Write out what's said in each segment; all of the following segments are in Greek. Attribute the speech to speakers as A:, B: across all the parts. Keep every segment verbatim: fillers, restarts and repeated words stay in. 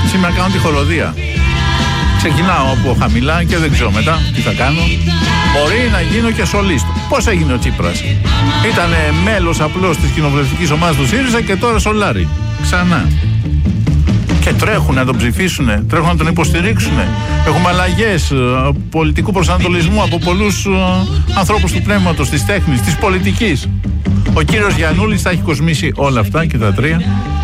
A: Σήμερα κάνω τη χοροδία. Ξεκινάω από χαμηλά και δεν ξέρω μετά τι θα κάνω. Μπορεί να γίνω και σολίστο. Πώς έγινε ο Τσίπρας? Ήταν μέλος απλώς της κοινοβουλευτικής ομάδας του ΣΥΡΙΖΑ και τώρα σολάρει. Ξανά. Και τρέχουν να τον ψηφίσουν, τρέχουν να τον υποστηρίξουν. Έχουμε αλλαγές πολιτικού προσανατολισμού από πολλούς ανθρώπους του πνεύματος, της τέχνης, της πολιτικής. Ο κύριος Γιαννούλης θα έχει κοσμήσει όλα αυτά και τα τρία.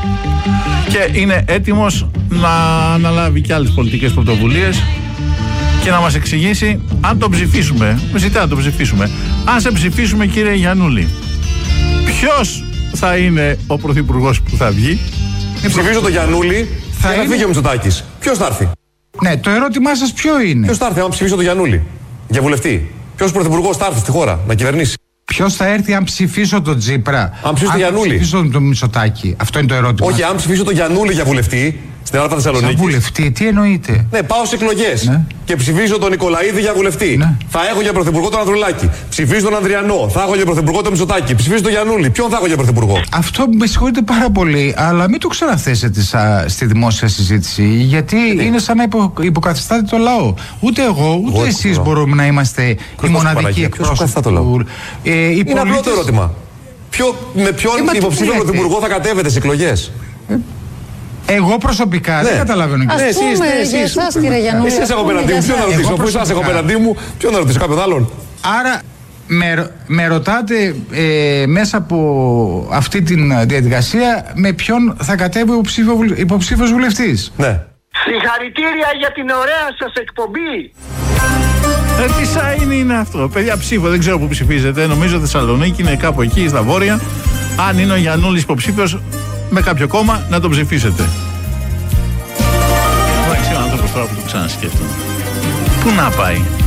A: Και είναι έτοιμος να αναλάβει και άλλες πολιτικές πρωτοβουλίες και να μας εξηγήσει αν τον ψηφίσουμε. Με ζητά να τον ψηφίσουμε. Αν σε ψηφίσουμε, κύριε Γιαννούλη, ποιος θα είναι ο πρωθυπουργός που θα βγει?
B: Ψηφίζω τον Γιαννούλη, θα είναι... φύγει ο Μητσοτάκης. Ποιος θα έρθει?
C: Ναι, το ερώτημά σας ποιο είναι?
B: Ποιος θα έρθει, αν ψηφίσω τον Γιαννούλη για βουλευτή? Ποιος πρωθυπουργός θα έρθει στη χώρα να κυβερνήσει?
C: Ποιος θα έρθει αν ψηφίσω τον Τσίπρα?
B: Αν ψηφίσω τον Γιαννούλη.
C: Αν ψηφίσω τον Μητσοτάκη. Αυτό είναι το ερώτημα.
B: Όχι, αν ψηφίσω τον Γιαννούλη για βουλευτή στην Ελλάδα Θεσσαλονίκη.
C: Σαν βουλευτή, τι εννοείτε?
B: Ναι, πάω σε εκλογές. Ναι. Και ψηφίζω τον Νικολαίδη για βουλευτή. Ναι. Θα έχω για πρωθυπουργό τον Ανδρουλάκη. Ψηφίζω τον Ανδριανό. Θα έχω για πρωθυπουργό τον Μητσοτάκη. Ψηφίζω τον Γιαννούλη. Ποιον θα έχω για πρωθυπουργό?
C: Αυτό με συγχωρείτε πάρα πολύ, αλλά μην το ξαναθέσετε σα, στη δημόσια συζήτηση. Γιατί είναι, είναι σαν να υπο, υποκαθιστάτε το λαό. Ούτε εγώ, ούτε εγώ εσείς μπορούμε να είμαστε οι μοναδικοί εκπρόσωποι του.
B: Ε, είναι πολίτες... απλό το ερώτημα. Ποιο, με ποιον υποψήφιο πρωθυπουργό θα κατέβετε σε εκλογές?
C: Ε, Εγώ προσωπικά ναι. δεν καταλαβαίνω.
D: Ας πούμε, εσείς, ναι, εσείς, για εσάς, κύριε Γιαννούλη.
B: Εσείς έχω απέναντί μου, ποιον να ρωτήσω? Αφού εσάς έχω απέναντί μου, ποιον να ρωτήσω? Κάποιον άλλον?
C: Άρα με, με ρωτάτε ε, μέσα από αυτή τη διαδικασία με ποιον θα κατέβει ο υποψήφιος βουλευτής?
B: Ναι.
E: Συγχαρητήρια για την ωραία σας εκπομπή.
A: Ε, τι σάιν είναι αυτό? Παιδιά, ψήφο, δεν ξέρω που ψηφίζετε. Νομίζω Θεσσαλονίκη, είναι κάπου εκεί στα βόρεια. Αν είναι ο Γιαννούλης υποψήφιος με κάποιο κόμμα, να τον ψηφίσετε. Εντάξει, ο άνθρωπος τώρα που το ξανασκέφτομαι, πού να πάει?